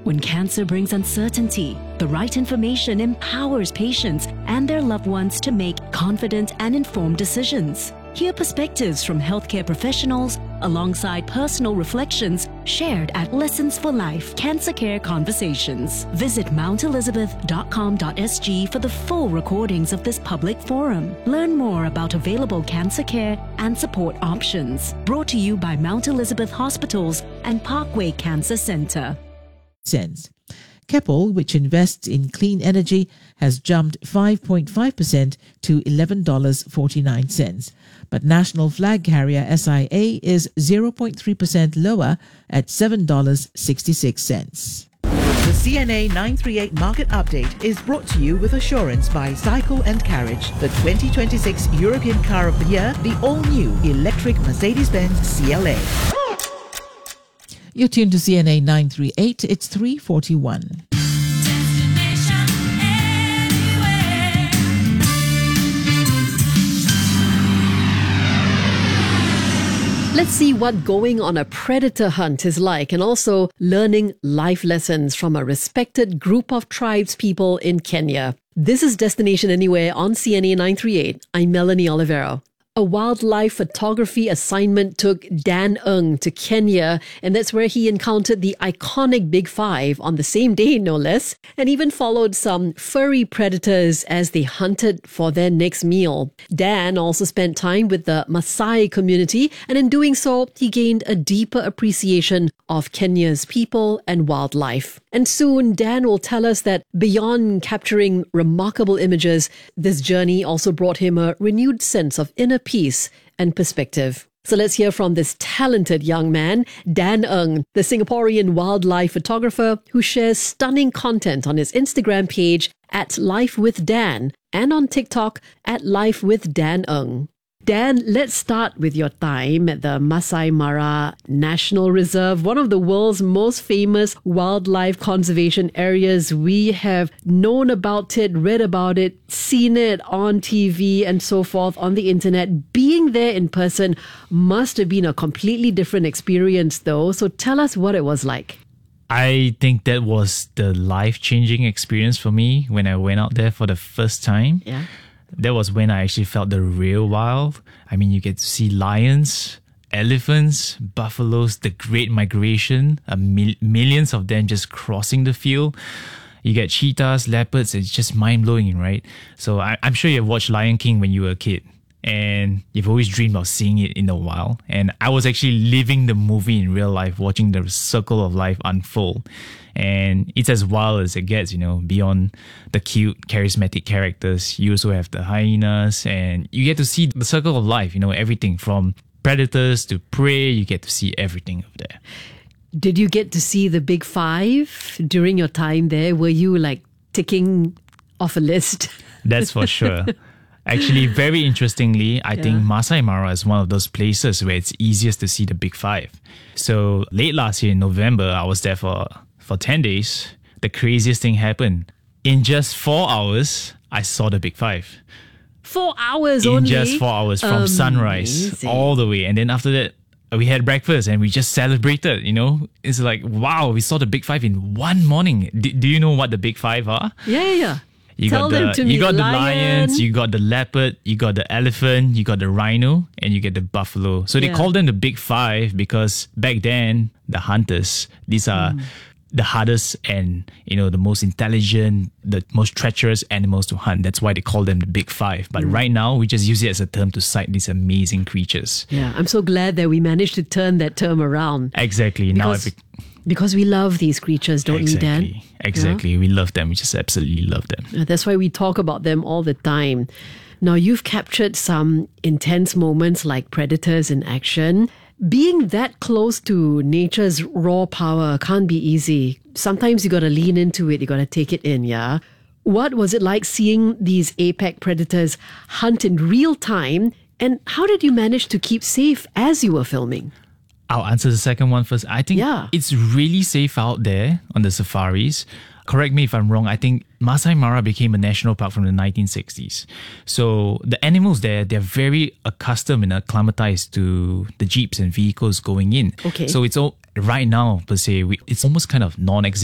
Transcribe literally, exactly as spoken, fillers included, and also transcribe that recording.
When cancer brings uncertainty, the right information empowers patients and their loved ones to make confident and informed decisions. Hear perspectives from healthcare professionals alongside personal reflections shared at Lessons for Life Cancer Care Conversations. Visit mount elizabeth dot com dot s g for the full recordings of this public forum. Learn more about available cancer care and support options. Brought to you by Mount Elizabeth Hospitals and Parkway Cancer Centre. Cents. Keppel, which invests in clean energy, has jumped five point five percent to eleven dollars and forty-nine cents. But national flag carrier S I A is zero point three percent lower at seven dollars and sixty-six cents. The C N A nine thirty-eight Market Update is brought to you with assurance by Cycle and Carriage, the twenty twenty-six European Car of the Year, the all-new electric Mercedes-Benz C L A. You're tuned to C N A nine thirty-eight. It's three forty-one. Let's see what going on a predator hunt is like, and also learning life lessons from a respected group of tribes people in Kenya. This is Destination Anywhere on C N A nine thirty-eight. I'm Melanie Olivero. A wildlife photography assignment took Dan Ng to Kenya, and that's where he encountered the iconic Big Five on the same day, no less, and even followed some furry predators as they hunted for their next meal. Dan also spent time with the Maasai community, and in doing so, he gained a deeper appreciation of Kenya's people and wildlife. And soon, Dan will tell us that beyond capturing remarkable images, this journey also brought him a renewed sense of inner peace and perspective. So let's hear from this talented young man, Dan Ng, the Singaporean wildlife photographer who shares stunning content on his Instagram page at Life with Dan and on TikTok at Life with Dan Ng. Dan, let's start with your time at the Masai Mara National Reserve, one of the world's most famous wildlife conservation areas. We have known about it, read about it, seen it on T V and so forth on the internet. Being there in person must have been a completely different experience though. So tell us what it was like. I think that was the life-changing experience for me when I went out there for the first time. Yeah. That was when I actually felt the real wild. I mean, you get to see lions, elephants, buffaloes, the Great Migration, a mil- millions of them just crossing the field. You get cheetahs, leopards. It's just mind-blowing, right? So I- I'm sure you've watched Lion King when you were a kid, and you've always dreamed of seeing it in the wild. And I was actually living the movie in real life, watching the circle of life unfold. And it's as wild as it gets, you know, beyond the cute, charismatic characters. You also have the hyenas, and you get to see the circle of life, you know, everything from predators to prey. You get to see everything over there. Did you get to see the Big Five during your time there? Were you like ticking off a list? That's for sure. Actually, very interestingly, I yeah. think Masai Mara is one of those places where it's easiest to see the Big Five. So late last year in November, I was there for, for ten days. The craziest thing happened. In just four hours, I saw the Big Five. Four hours in only? In just four hours from Amazing. sunrise all the way. And then after that, we had breakfast and we just celebrated, you know. It's like, wow, we saw the Big Five in one morning. D- do you know what the Big Five are? Yeah, yeah, yeah. You Tell got the them to you me. got the Lion. lions, you got the leopard, you got the elephant, you got the rhino, and you get the buffalo. So they Yeah. call them the Big Five because back then the hunters, these are mm. the hardest and, you know, the most intelligent, the most treacherous animals to hunt. That's why they call them the Big Five. But mm. right now we just use it as a term to cite these amazing creatures. Yeah, I'm so glad that we managed to turn that term around. Exactly. Because, now every, because we love these creatures, don't exactly, we, Dan? Exactly. Yeah? We love them. We just absolutely love them. That's why we talk about them all the time. Now, you've captured some intense moments like predators in action. Being that close to nature's raw power can't be easy. Sometimes you got to lean into it. You got to take it in, yeah? What was it like seeing these apex predators hunt in real time? And how did you manage to keep safe as you were filming? I'll answer the second one first. I think yeah. it's really safe out there on the safaris. Correct me if I'm wrong. I think Masai Mara became a national park from the nineteen sixties. So the animals there, they're very accustomed and acclimatized to the jeeps and vehicles going in. Okay. So it's all right now, per se, we, it's almost kind of non-existent.